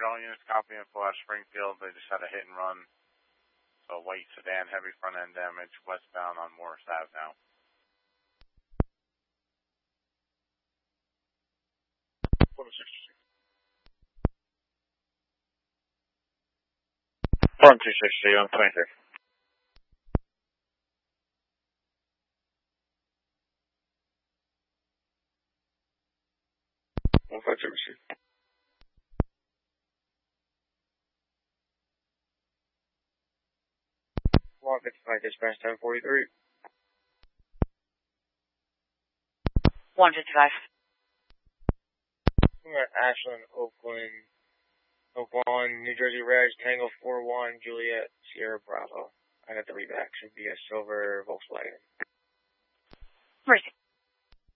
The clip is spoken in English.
all units copy info out of Springfield. They just had a hit and run. So white sedan, heavy front end damage, westbound on Morris Ave now. Front 260 on 23. Received. 155 dispatch 1043. 155. We're at Ashland, Oakland, New Jersey Reg, Tango 41, Juliet, Sierra Bravo. I got the read back. Should be a silver Volkswagen. Right.